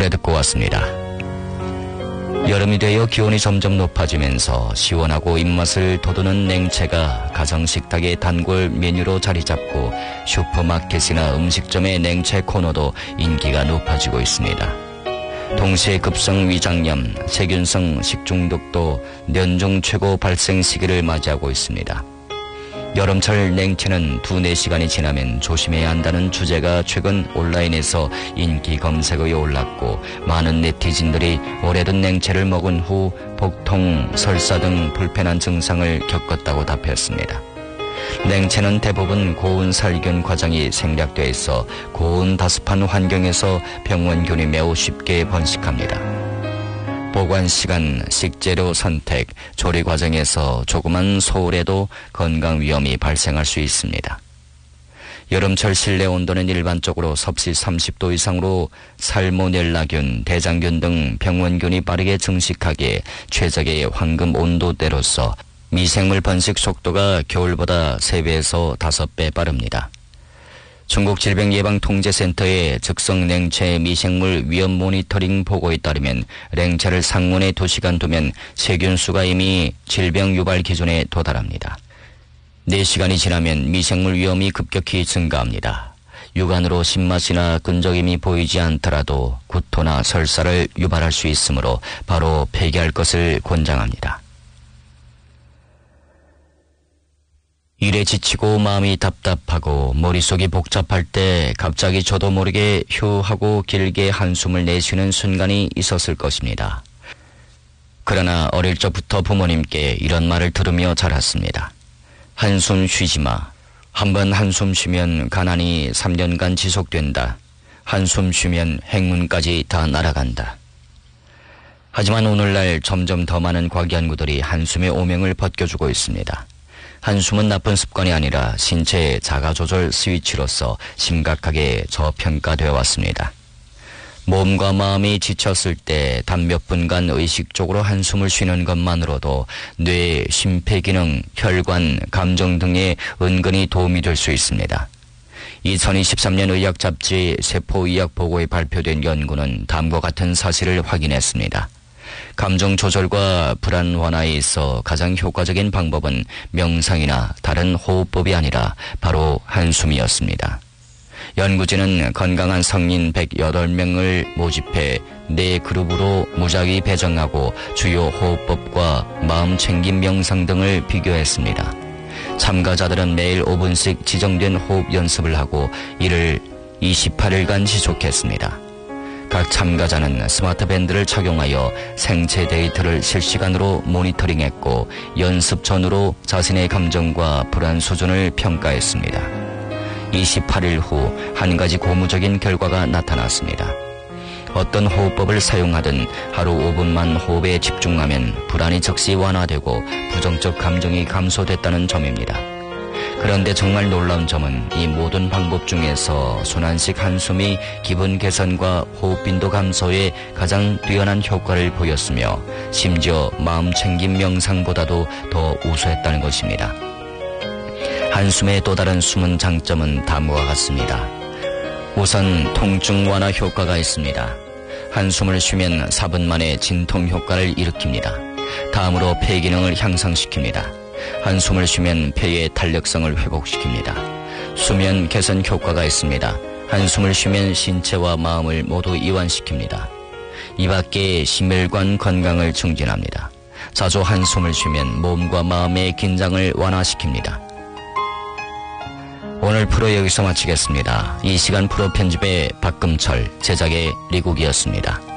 노래 듣고 왔습니다. 여름이 되어 기온이 점점 높아지면서 시원하고 입맛을 돋우는 냉채가 가정식탁의 단골 메뉴로 자리잡고 슈퍼마켓이나 음식점의 냉채 코너도 인기가 높아지고 있습니다. 동시에 급성 위장염, 세균성 식중독도 연중 최고 발생 시기를 맞이하고 있습니다. 여름철 냉채는 2-4시간이 지나면 조심해야 한다는 주제가 최근 온라인에서 인기 검색어에 올랐고 많은 네티즌들이 오래된 냉채를 먹은 후 복통, 설사 등 불편한 증상을 겪었다고 답했습니다. 냉채는 대부분 고온 살균 과정이 생략되어 있어 고온 다습한 환경에서 병원균이 매우 쉽게 번식합니다. 보관 시간, 식재료 선택, 조리 과정에서 조그만 소홀해도 건강 위험이 발생할 수 있습니다. 여름철 실내 온도는 일반적으로 섭씨 30도 이상으로 살모넬라균, 대장균 등 병원균이 빠르게 증식하기에 최적의 황금 온도대로서 미생물 번식 속도가 겨울보다 3배에서 5배 빠릅니다. 중국 질병예방통제센터의 즉석 냉채 미생물 위험 모니터링 보고에 따르면 냉채를 상온에 2시간 두면 세균수가 이미 질병 유발 기준에 도달합니다. 4시간이 지나면 미생물 위험이 급격히 증가합니다. 육안으로 신맛이나 끈적임이 보이지 않더라도 구토나 설사를 유발할 수 있으므로 바로 폐기할 것을 권장합니다. 일에 지치고 마음이 답답하고 머릿속이 복잡할 때 갑자기 저도 모르게 휴 하고 길게 한숨을 내쉬는 순간이 있었을 것입니다. 그러나 어릴 적부터 부모님께 이런 말을 들으며 자랐습니다. 한숨 쉬지 마. 한번 한숨 쉬면 가난이 3년간 지속된다. 한숨 쉬면 행운까지 다 날아간다. 하지만 오늘날 점점 더 많은 과학 연구들이 한숨의 오명을 벗겨주고 있습니다. 한숨은 나쁜 습관이 아니라 신체의 자가조절 스위치로서 심각하게 저평가되어 왔습니다. 몸과 마음이 지쳤을 때 단 몇 분간 의식적으로 한숨을 쉬는 것만으로도 뇌, 심폐기능, 혈관, 감정 등에 은근히 도움이 될 수 있습니다. 2023년 의학 잡지 세포의학 보고에 발표된 연구는 다음과 같은 사실을 확인했습니다. 감정 조절과 불안 완화에 있어 가장 효과적인 방법은 명상이나 다른 호흡법이 아니라 바로 한숨이었습니다. 연구진은 건강한 성인 108명을 모집해 4그룹으로 무작위 배정하고 주요 호흡법과 마음챙김 명상 등을 비교했습니다. 참가자들은 매일 5분씩 지정된 호흡 연습을 하고 이를 28일간 지속했습니다. 각 참가자는 스마트 밴드를 착용하여 생체 데이터를 실시간으로 모니터링했고 연습 전후로 자신의 감정과 불안 수준을 평가했습니다. 28일 후 한 가지 고무적인 결과가 나타났습니다. 어떤 호흡법을 사용하든 하루 5분만 호흡에 집중하면 불안이 즉시 완화되고 부정적 감정이 감소됐다는 점입니다. 그런데 정말 놀라운 점은 이 모든 방법 중에서 순환식 한숨이 기분 개선과 호흡 빈도 감소에 가장 뛰어난 효과를 보였으며 심지어 마음챙김 명상보다도 더 우수했다는 것입니다. 한숨의 또 다른 숨은 장점은 다음과 같습니다. 우선 통증 완화 효과가 있습니다. 한숨을 쉬면 4분 만에 진통 효과를 일으킵니다. 다음으로 폐 기능을 향상시킵니다. 한숨을 쉬면 폐의 탄력성을 회복시킵니다. 수면 개선 효과가 있습니다. 한숨을 쉬면 신체와 마음을 모두 이완시킵니다. 이 밖에 심혈관 건강을 증진합니다. 자주 한숨을 쉬면 몸과 마음의 긴장을 완화시킵니다. 오늘 프로 여기서 마치겠습니다. 이 시간 프로 편집의 박금철, 제작의 리국이었습니다.